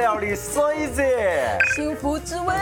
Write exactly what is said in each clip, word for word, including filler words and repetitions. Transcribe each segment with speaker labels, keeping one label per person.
Speaker 1: 料理水姐，
Speaker 2: 幸福只为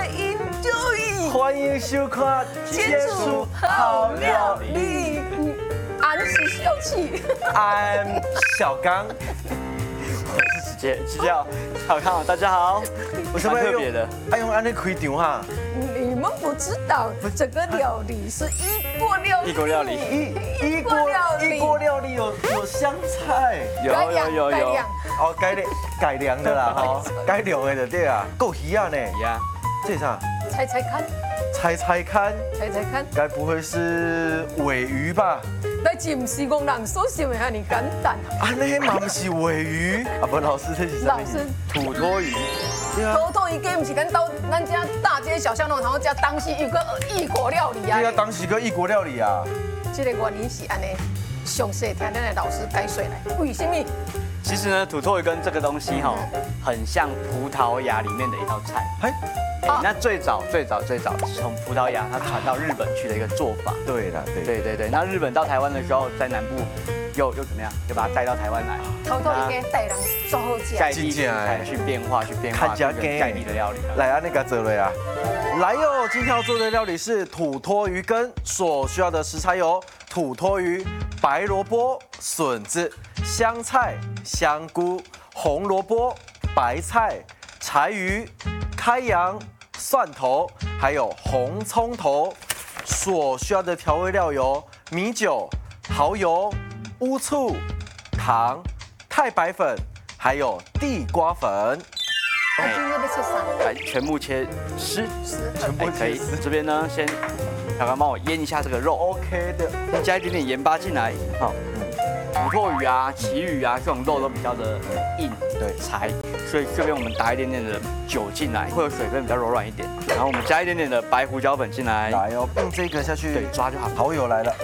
Speaker 2: enjoy。
Speaker 1: 欢迎收看《
Speaker 2: 接触好料理》。俺是小七，
Speaker 1: 俺小刚，
Speaker 3: 我是直接直接好看哦，大家好，
Speaker 1: 为什么要用
Speaker 3: 蛮特别的？
Speaker 1: 爱用安尼开场哈？
Speaker 2: 你们不知道这个料理是异国料理。
Speaker 3: 异国料理，
Speaker 1: 异异国异国料理有有香菜，
Speaker 3: 有有有有，
Speaker 1: 哦改良改良的啦哈，改良的就对啊，够鱼啊呢。
Speaker 3: 呀，
Speaker 1: 这啥？
Speaker 2: 猜猜看，
Speaker 1: 猜猜看，
Speaker 2: 猜猜看，
Speaker 1: 该不会是尾鱼吧？
Speaker 2: 但是不是讲人所想的遐尼简单。
Speaker 1: 啊，那嘛不是尾鱼啊，不，老师这是什么？
Speaker 2: 老师，
Speaker 3: 土托鱼，
Speaker 1: 对啊，
Speaker 2: 土托鱼根不是跟到咱家大街小巷那种，然后叫当时有个异国料理啊。
Speaker 1: 对啊，当时个异国料理啊。
Speaker 2: 这个原因是安尼，详细听咱的老师解说来，为什么？
Speaker 3: 其实呢，土托鱼跟这个东西哈，很像葡萄牙里面的一道菜。
Speaker 1: 哎，
Speaker 3: 哎，那最早最早最早是从葡萄牙它传到日本去的一个做法。
Speaker 1: 对了，对
Speaker 3: 对对对，那日本到台湾的时候，在南部又又怎么样？就把它带到台湾来，
Speaker 2: 土托鱼给带人做好吃。
Speaker 3: 在地食材去变化，去变化这个在地的料理。
Speaker 1: 来啊，那个泽瑞啊，来哟！今天要做的料理是土托鱼羹，所需要的食材有土托鱼、白萝卜、笋子、香菜、香菇、红萝卜、白菜、柴鱼、开洋、蒜头，还有红葱头。所需要的调味料有米酒、蚝油、乌醋、糖、太白粉，还有地瓜粉。
Speaker 2: 我今天要吃啥？
Speaker 3: 来，全部切丝，
Speaker 1: 全部
Speaker 3: 哎可以
Speaker 1: 切丝。
Speaker 3: 这边呢，先小刚帮我腌一下这个肉
Speaker 1: OK 的，
Speaker 3: 再加一点点盐巴进来。好，土托鱼啊、旗鱼啊这种肉都比较的硬，
Speaker 1: 对
Speaker 3: 柴，所以这边我们打一点点的酒进来，会有水分比较柔软一点。然后我们加一点点的白胡椒粉进来，
Speaker 1: 来哦，用这个下去，
Speaker 3: 对，抓就好。
Speaker 1: 蚝油来了，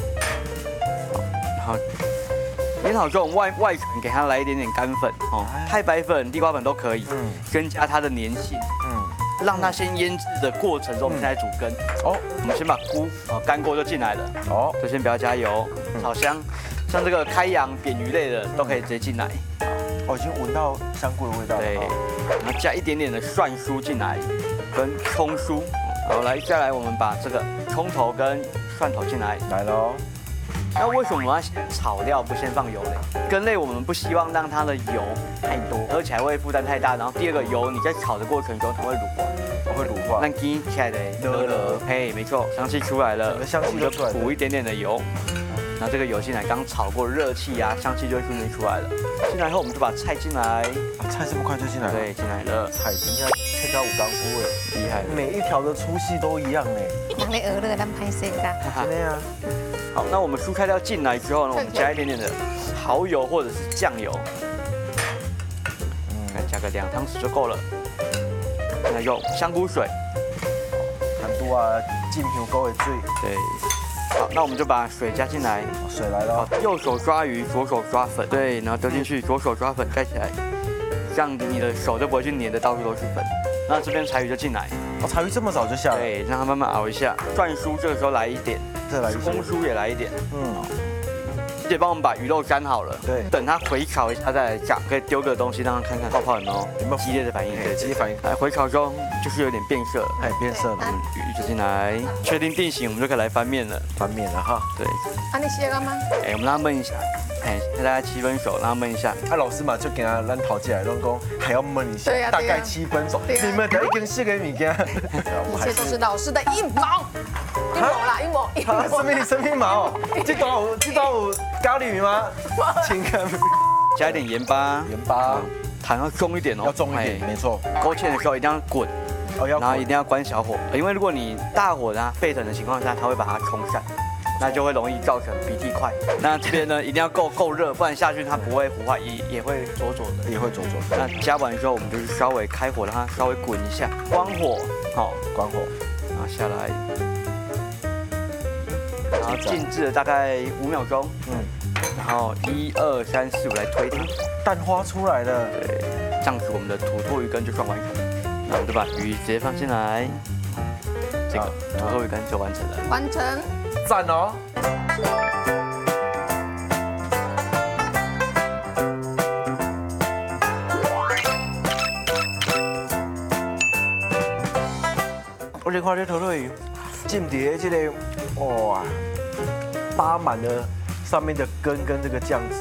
Speaker 3: 然后腌好之后，外外层给它来一点点干粉哦，太白粉、地瓜粉都可以，
Speaker 1: 嗯
Speaker 3: 增加它的粘性。
Speaker 1: 嗯，
Speaker 3: 让它先腌制的过程中，我们现在煮羹。
Speaker 1: 哦
Speaker 3: 我们先把菇哦干锅就进来了，
Speaker 1: 哦，
Speaker 3: 就先不要加油，炒香。像这个开洋、扁鱼类的都可以直接进来。
Speaker 1: 我已经闻到香菇的味道了。
Speaker 3: 对，然后加一点点的蒜酥进来，跟葱酥。好，来再来，我们把这个葱头跟蒜头进来。
Speaker 1: 来了哦，
Speaker 3: 那为什么我们要先炒料不先放油嘞？羹类我们不希望让它的油太多，喝起来会负担太大。然后第二个油你在炒的过程中它会乳化。
Speaker 1: 我会乳化
Speaker 3: 那。鸡起来的
Speaker 1: 了了
Speaker 3: 嘿，没错，香气出来了，
Speaker 1: 整个香气
Speaker 3: 我们就
Speaker 1: 都出来了
Speaker 3: 补一点点的油，然后这个油进来，刚炒过热气啊，香气就会瞬间出来了。进来后我们就把菜进来，
Speaker 1: 啊菜这么快就进来了？
Speaker 3: 对，进来了，
Speaker 1: 菜今天切到五缸菇哎，
Speaker 3: 厉害了。
Speaker 1: 每一条的粗细都一样呢。
Speaker 2: 人咧鹅乐，咱拍摄噶。
Speaker 1: 真的啊，
Speaker 3: 好，那我们蔬菜料进来之后呢，我们加一点点的蚝油或者是酱油，看加个两汤匙就够了。那用香菇水，
Speaker 1: 韩都啊，进香菇的水，
Speaker 3: 对，好，那我们就把水加进来。
Speaker 1: 水来了
Speaker 3: 好
Speaker 1: 哦。，
Speaker 3: 右手抓鱼，左手抓粉，对，然后丢进去，左手抓粉盖起来，这样你的手就不会去粘的到处都是粉。那这边柴鱼就进来，
Speaker 1: 哦，柴鱼这么早就下了，
Speaker 3: 对，让它慢慢熬一下。蒜酥这个时候来一点，
Speaker 1: 再来一
Speaker 3: 葱酥也来一点，
Speaker 1: 嗯，
Speaker 3: 记得帮我们把鱼肉沾好了。
Speaker 1: 对
Speaker 3: 等它回炒一下再来炸，可以丢个东西让它看看泡泡有没有
Speaker 1: 有没有
Speaker 3: 激烈的反应，对，
Speaker 1: 激烈反应
Speaker 3: 来回炒中就是有点变色了。
Speaker 1: 哎，变色了，
Speaker 3: 嗯，鱼就进来，确定定型，我们就可以来翻面了。
Speaker 1: 翻面了哈。
Speaker 3: 对，
Speaker 2: 啊，你写干嘛？
Speaker 3: 哎，我们让它焖一下，哎，大概七分熟，让它焖一下。
Speaker 1: 啊，老师嘛就给他咱头起来，拢讲还要焖一下
Speaker 2: 对啊，
Speaker 1: 大概七分熟。
Speaker 2: 对啊
Speaker 1: 你们的已经四个物件，
Speaker 2: 一切都是老师的阴谋，阴谋啦，阴谋，阴
Speaker 1: 啊，
Speaker 2: 谋
Speaker 1: 生命生命毛，这段有这段有咖喱鱼吗？请看
Speaker 3: 加一点盐巴，
Speaker 1: 盐巴
Speaker 3: 糖要重一点哦，
Speaker 1: 要重一点，
Speaker 3: 哎
Speaker 1: 没错。
Speaker 3: 勾芡的时候一定要滚，
Speaker 1: 哦，要
Speaker 3: 然后一定要关小火，因为如果你大火呢沸腾的情况下，它会把它冲散，那就会容易造成鼻涕块。那这边呢一定要够够热，不然下去它不会糊坏，也也会灼灼的。
Speaker 1: 也会灼灼。
Speaker 3: 那加完之后，我们就是稍微开火，让它稍微滚一下，关火，好，
Speaker 1: 关火，
Speaker 3: 然后下来，然后静置了大概五秒钟，
Speaker 1: 嗯，
Speaker 3: 然后一二三四五来推它，
Speaker 1: 蛋花出来了，
Speaker 3: 对，这样子我们的土托鱼羹就算完成了。那我们就把鱼直接放进来，这个土托鱼羹就完成了。
Speaker 2: 完成。
Speaker 1: 赞哦。 而且看这土托鱼浸碟这个哇，搭满了上面的根跟这个酱汁。